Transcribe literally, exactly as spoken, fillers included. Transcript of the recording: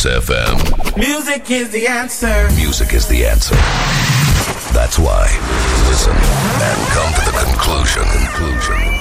Kiss F M. Music is the answer. Music is the answer. That's why. Listen and come to the conclusion. Conclusion.